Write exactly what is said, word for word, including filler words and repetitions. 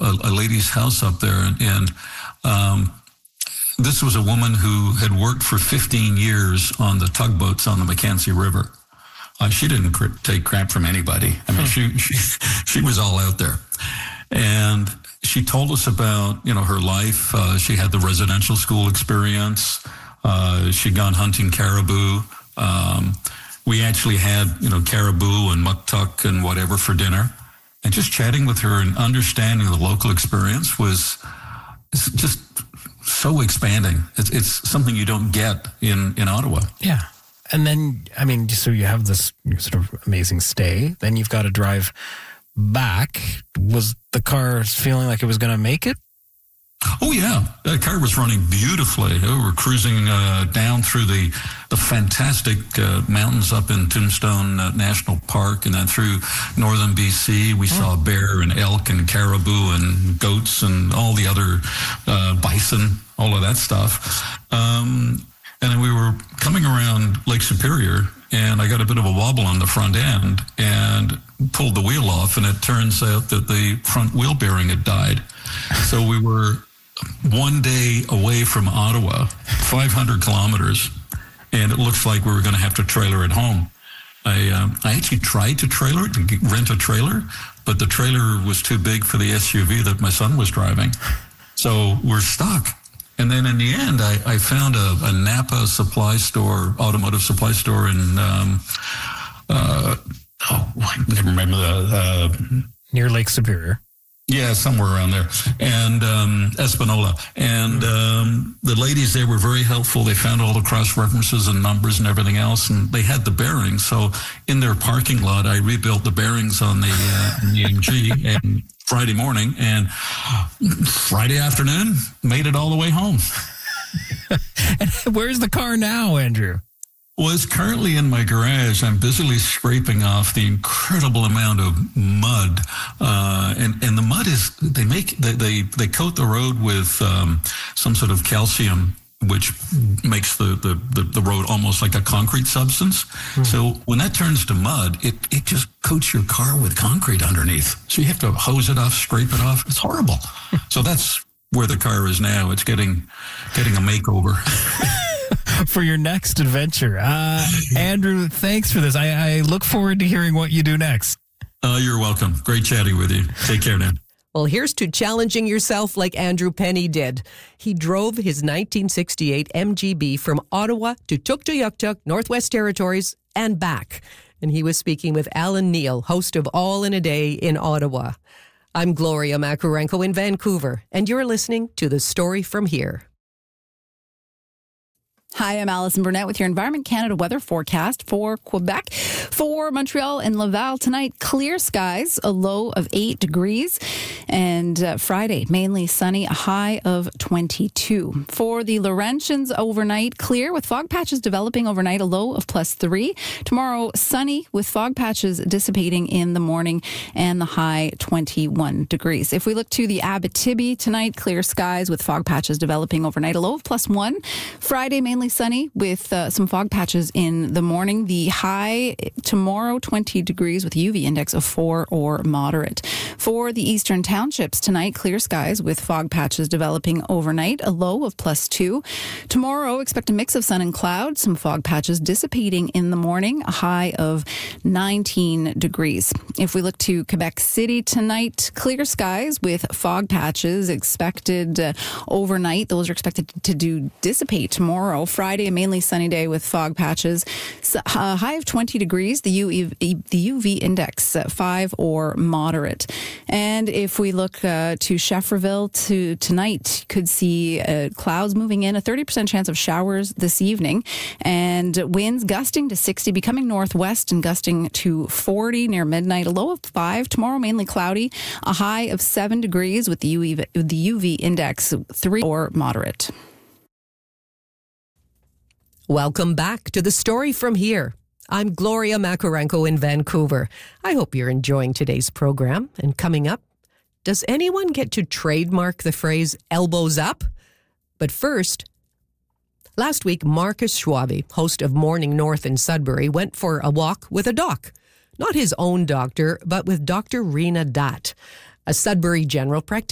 a, a lady's house up there, and, and um, this was a woman who had worked for fifteen years on the tugboats on the Mackenzie River. Uh, she didn't cr- take crap from anybody. I mean, she, she she was all out there. And she told us about, you know, her life. Uh, she had the residential school experience. Uh, she'd gone hunting caribou. Um, we actually had, you know, caribou and muktuk and whatever for dinner. And just chatting with her and understanding the local experience was just so expanding. It's, it's something you don't get in, in Ottawa. Yeah. And then, I mean, so you have this sort of amazing stay. Then you've got to drive back. Was the car feeling like it was going to make it? Oh, yeah. The car was running beautifully. We were cruising uh, down through the, the fantastic uh, mountains up in Tombstone uh, National Park, and then through northern B C. We oh. saw bear and elk and caribou and goats and all the other uh, bison, all of that stuff. Um, and then we were coming around Lake Superior, and I got a bit of a wobble on the front end and pulled the wheel off, and it turns out that the front wheel bearing had died. So we were one day away from Ottawa, five hundred kilometers, and it looks like we were going to have to trailer it home. I um, I actually tried to trailer it, to get, rent a trailer, but the trailer was too big for the S U V that my son was driving. So we're stuck. And then in the end, I, I found a, a Napa supply store, automotive supply store in, um, uh, oh, I never remember the... Uh, Near Lake Superior. Yeah, somewhere around there. And um, Espanola. And um, the ladies there were very helpful. They found all the cross-references and numbers and everything else, and they had the bearings. So in their parking lot, I rebuilt the bearings on the, uh, on the M G and Friday morning, and Friday afternoon, made it all the way home. And where's the car now, Andrew? Well, it's currently in my garage. I'm busily scraping off the incredible amount of mud, uh, and and the mud is they make they they, they coat the road with um, some sort of calcium, which makes the, the, the, the road almost like a concrete substance. Mm. So when that turns to mud, it it just coats your car with concrete underneath. So you have to hose it off, scrape it off. It's horrible. So that's where the car is now. It's getting getting a makeover. For your next adventure. Uh, Andrew, thanks for this. I, I look forward to hearing what you do next. Uh, you're welcome. Great chatting with you. Take care now. Well, here's to challenging yourself like Andrew Penny did. He drove his nineteen sixty-eight M G B from Ottawa to Tuktoyaktuk, Northwest Territories, and back. And he was speaking with Alan Neal, host of All in a Day in Ottawa. I'm Gloria Makurenko in Vancouver, and you're listening to The Story from Here. Hi, I'm Alison Burnett with your Environment Canada weather forecast for Quebec. For Montreal and Laval tonight, clear skies, a low of eight degrees. And uh, Friday, mainly sunny, a high of twenty-two. For the Laurentians, overnight, clear with fog patches developing overnight, a low of plus three. Tomorrow, sunny with fog patches dissipating in the morning and the high twenty-one degrees. If we look to the Abitibi tonight, clear skies with fog patches developing overnight, a low of plus one. Friday, mainly sunny with uh, some fog patches in the morning. The high tomorrow, twenty degrees with a U V index of four or moderate. For the eastern townships tonight, clear skies with fog patches developing overnight, a low of plus two. Tomorrow, expect a mix of sun and clouds, some fog patches dissipating in the morning, a high of nineteen degrees. If we look to Quebec City tonight, clear skies with fog patches expected uh, overnight. Those are expected to do dissipate tomorrow. Friday, a mainly sunny day with fog patches. A high of twenty degrees, the U V, the U V index at five or moderate. And if we look uh, to Schefferville to tonight, could see uh, clouds moving in, a thirty percent chance of showers this evening, and winds gusting to sixty, becoming northwest and gusting to forty near midnight, a low of five. Tomorrow, mainly cloudy, a high of seven degrees with the U V, the U V index three or moderate. Welcome back to The Story from Here. I'm Gloria Makurenko in Vancouver. I hope you're enjoying today's program. And coming up, does anyone get to trademark the phrase elbows up? But first, last week, Marcus Schwabe, host of Morning North in Sudbury, went for a walk with a doc. Not his own doctor, but with Doctor Rena Datt, a Sudbury general practitioner.